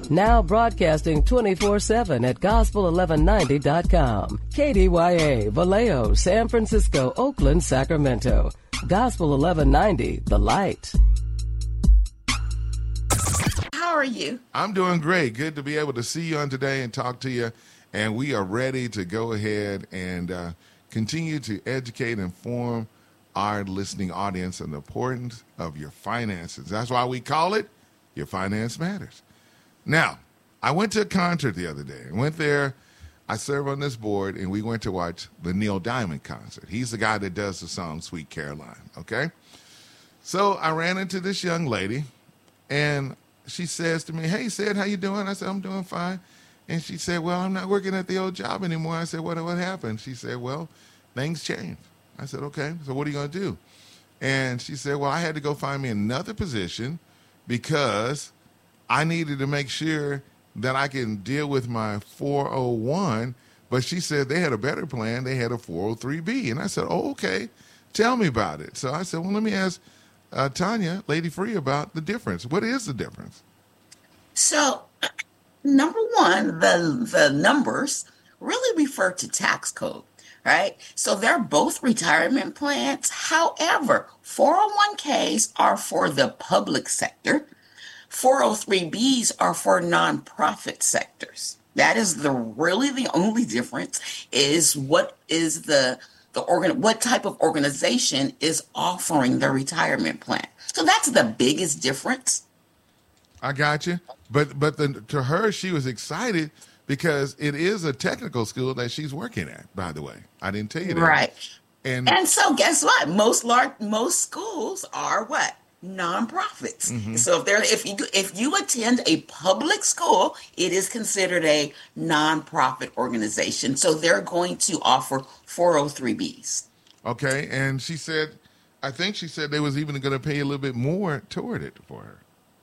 Now broadcasting 24/7 at gospel1190.com. KDYA, Vallejo, San Francisco, Oakland, Sacramento. Gospel 1190, The Light. How are you? I'm doing great. Good to be able to see you on today and talk to you. And we are ready to go ahead and continue to educate and inform our listening audience on the importance of your finances. That's why we call it Your Finance Matters. Now, I went to a concert the other day. I went there. I serve on this board, and we went to watch the Neil Diamond concert. He's the guy that does the song Sweet Caroline, okay? So I ran into this young lady, and she says to me, "Hey, Sid, how you doing?" I said, "I'm doing fine." And she said, "Well, I'm not working at the old job anymore." I said, what happened? She said, "Well, things changed." I said, "Okay, so what are you going to do?" And she said, "Well, I had to go find me another position because I needed to make sure that I can deal with my 401." But she said they had a better plan. They had a 403B. And I said, "Oh, okay. Tell me about it." So I said, "Well, let me ask Tanya, Lady Free, about the difference. What is the difference?" So, number one, the numbers really refer to tax code, right? So they're both retirement plans. However, 401ks are for the public sector. 403Bs are for nonprofit sectors. That is really the only difference is what type of organization is offering the retirement plan. So that's the biggest difference. I got you. But to her, she was excited because it is a technical school that she's working at, by the way. I didn't tell you that. Right. And so guess what? Most schools are what? Nonprofits. Mm-hmm. So if you attend a public school, it is considered a nonprofit organization. So they're going to offer 403Bs. Okay, and she said, I think she said they was even going to pay a little bit more toward it for her.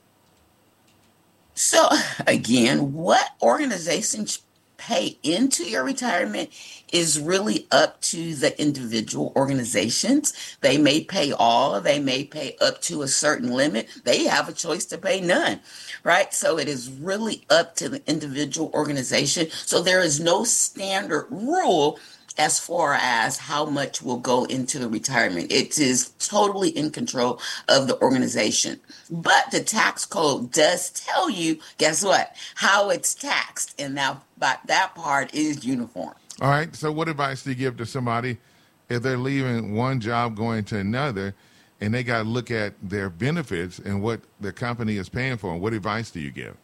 So again, what organizations pay into your retirement is really up to the individual organizations. They may pay all, they may pay up to a certain limit. They have a choice to pay none, right? So it is really up to the individual organization. So there is no standard rule as far as how much will go into the retirement. It is totally in control of the organization. But the tax code does tell you, guess what, how it's taxed. And now that part is uniform. All right. So what advice do you give to somebody if they're leaving one job going to another and they got to look at their benefits and what the company is paying for? What advice do you give?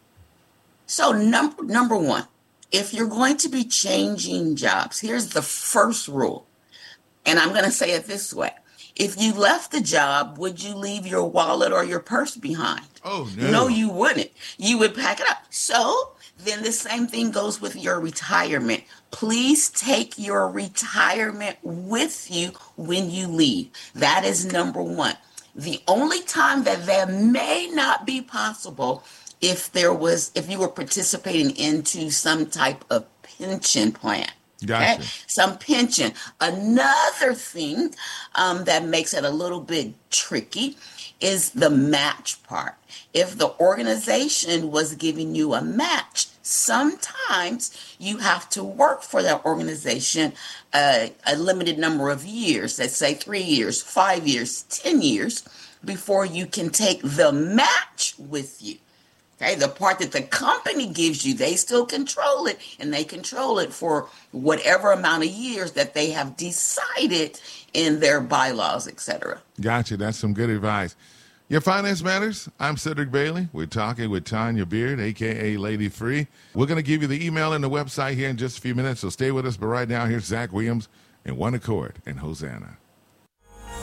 So number one, if you're going to be changing jobs, here's the first rule. And I'm going to say it this way. If you left the job, would you leave your wallet or your purse behind? Oh, no. No, you wouldn't. You would pack it up. So then the same thing goes with your retirement. Please take your retirement with you when you leave. That is number one. The only time that may not be possible if you were participating into some type of pension plan. Gotcha. Okay? Some pension. Another thing that makes it a little bit tricky is the match part. If the organization was giving you a match, sometimes you have to work for that organization a limited number of years, let's say 3 years, 5 years, 10 years, before you can take the match with you. Okay, the part that the company gives you, they still control it, and they control it for whatever amount of years that they have decided in their bylaws, etc. Gotcha. That's some good advice. Your Finance Matters. I'm Cedric Bailey. We're talking with Tanya Beard, a.k.a. Lady Free. We're going to give you the email and the website here in just a few minutes, so stay with us. But right now, here's Zach Williams in One Accord and Hosanna.